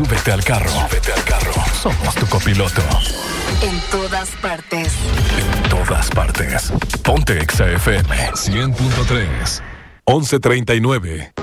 Súbete al carro. Somos tu copiloto. En todas partes. En todas partes. Ponte Exa FM 100.3. 11:39.